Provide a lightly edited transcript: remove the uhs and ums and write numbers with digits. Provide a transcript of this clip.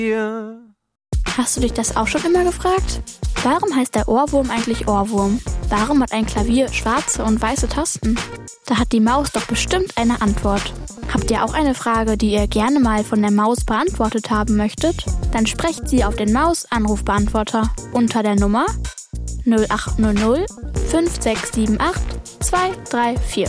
Hast du dich das auch schon immer gefragt? Warum heißt der Ohrwurm eigentlich Ohrwurm? Warum hat ein Klavier schwarze und weiße Tasten? Da hat die Maus doch bestimmt eine Antwort. Habt ihr auch eine Frage, die ihr gerne mal von der Maus beantwortet haben möchtet? Dann sprecht sie auf den Maus-Anrufbeantworter unter der Nummer 0800 5678 234.